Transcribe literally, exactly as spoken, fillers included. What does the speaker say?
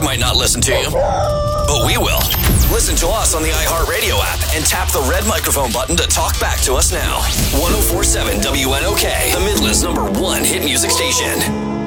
dog might not listen to you, but we will. Listen to us on the iHeartRadio app and tap the red microphone button to talk back to us now. ten forty-seven W N O K, the Midland's number one hit music station.